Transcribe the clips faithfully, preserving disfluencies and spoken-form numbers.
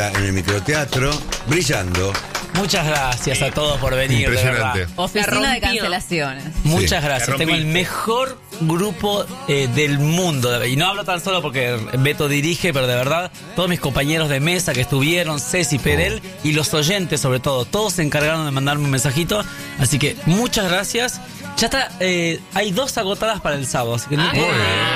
En el microteatro, brillando. Muchas gracias a todos por venir. Impresionante. De verdad. Oficina de cancelaciones. Muchas Sí, gracias. Tengo el mejor grupo eh, del mundo. Y no hablo tan solo porque Beto dirige, pero de verdad, todos mis compañeros de mesa que estuvieron, Ceci, Perel y los oyentes sobre todo, todos se encargaron de mandarme un mensajito. Así que muchas gracias. Ya está, eh, hay dos agotadas para el sábado, así que no, puedo,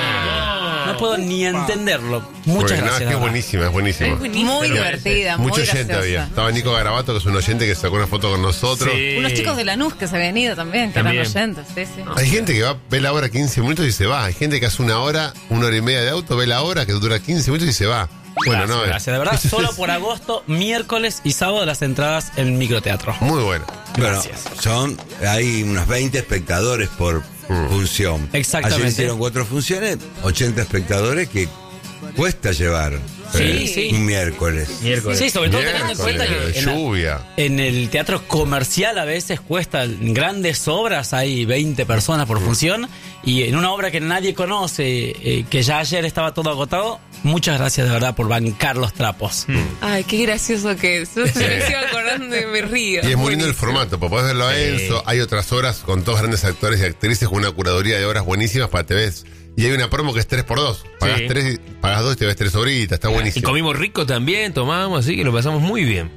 no puedo ni entenderlo. Muchas Porque, gracias. No, es que es buenísima, es buenísima. Es buenísima. Muy divertida, muy Mucho oyente graciosa. había. Estaba Nico Garabato, que es un oyente que sacó una foto con nosotros. Sí. Unos chicos de Lanús que se habían ido también, que También. eran oyentes. Sí, sí. Hay gente que va, ve la hora quince minutos y se va. Hay gente que hace una hora, una hora y media de auto, ve la hora que dura quince minutos y se va. Bueno, Gracias, no, eh. gracias. De verdad, solo por agosto, miércoles y sábado las entradas en microteatro. Muy bueno. Bueno, Gracias. son, hay unos veinte espectadores por función. Exactamente. Ayer hicieron cuatro funciones, ochenta espectadores que cuesta llevar. Sí, eh, sí. Un miércoles. Miércoles. Sí, sobre todo teniendo en cuenta Miércoles, que en, la- lluvia. en el teatro comercial a veces cuesta, en grandes obras hay veinte personas por función, y en una obra que nadie conoce, eh, que ya ayer estaba todo agotado, muchas gracias de verdad por bancar los trapos. Ay, qué gracioso que es. Yo me sigo acordando y me río. Y es muy lindo el formato, porque podés verlo a Enzo. Hay otras horas con todos grandes actores y actrices con una curaduría de horas buenísimas para te ves. Y hay una promo que es tres por dos. Pagás Sí. tres, y- pagás dos y te ves tres horitas. Está Y buenísimo. comimos rico también, tomamos, así que lo pasamos muy bien.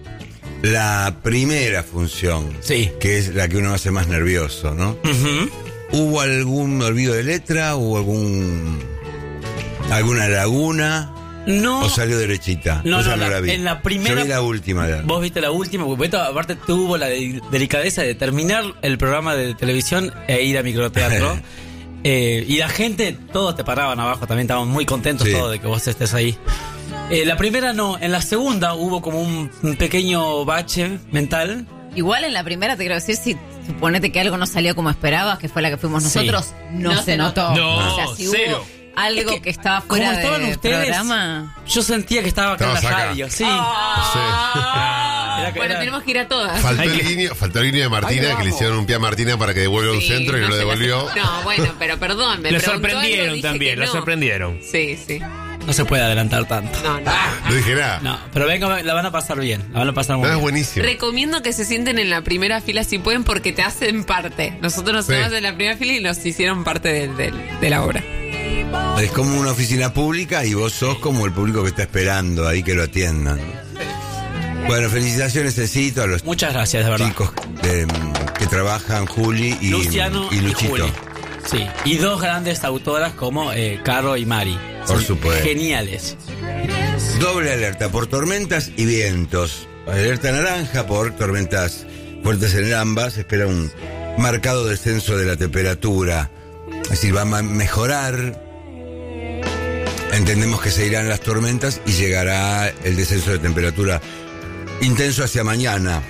La primera función, Sí. que es la que uno hace más nervioso, ¿no? Ujú. ¿Hubo algún olvido de letra? ¿Hubo algún alguna laguna? No. ¿O salió derechita? No, Esa no, la- vi. en la primera- Yo vi la última. la- Vos viste la última, porque Beto aparte tuvo la de- delicadeza de terminar el programa de televisión e ir a microteatro. Eh, y la gente, todos te paraban abajo, también estaban muy contentos Sí. todos de que vos estés ahí. Eh, la primera no, en la segunda hubo como un, un pequeño bache mental. Igual en la primera te quiero decir, si suponete que algo no salió como esperabas, que fue la que fuimos Sí. nosotros, no, No se se notó. No, o sea, si cero. hubo algo Es que, que, estaba como fuera estaban de ustedes, programa. Yo sentía que estaba acá en la Estabas acá. radio, sí. Ah, Era que bueno, era- tenemos que ir a todas. Faltó Hay el, que- guiño, faltó el guiño de Martina, Ahí que le hicieron un pie a Martina para que devuelva un Sí, centro y no lo se la- devolvió. No, bueno, pero perdón, me Lo preguntó algo, sorprendieron dije también, que lo no. sorprendieron. Sí, sí. No se puede adelantar tanto. No, no. No dije nada. No, pero venga, la van a pasar bien, la van a pasar muy No, es bien. buenísimo. Recomiendo que se sienten en la primera fila si pueden porque te hacen parte. Nosotros nos Sí. quedamos en la primera fila y nos hicieron parte de, de- de la obra. Es como una oficina pública y vos sos como el público que está esperando ahí que lo atiendan. Bueno, felicitaciones, Cecito, a los Muchas gracias, de verdad. chicos de- que trabajan, Juli y, Luciano y y, Luchito. Juli. Sí, y dos grandes autoras como eh, Caro y Mari. Por Son supuesto. Geniales. Doble alerta por tormentas y vientos. Alerta naranja por tormentas fuertes en ambas. Se espera un marcado descenso de la temperatura. Es decir, va a ma- mejorar. Entendemos que se irán las tormentas y llegará el descenso de temperatura intenso hacia mañana.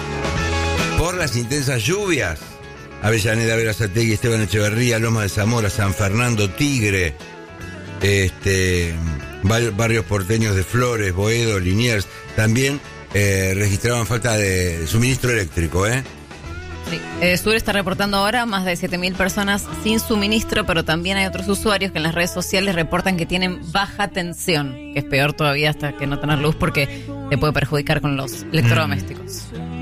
Por las intensas lluvias. Avellaneda, Verazategui, Esteban Echeverría, Loma de Zamora, San Fernando, Tigre. Este, bar- barrios porteños de Flores, Boedo, Liniers, también eh, registraban falta de suministro eléctrico, ¿eh? Sí. Eh, Sur está reportando ahora más de siete mil personas sin suministro, pero también hay otros usuarios que en las redes sociales reportan que tienen baja tensión, que es peor todavía hasta que no tener luz porque te puede perjudicar con los electrodomésticos.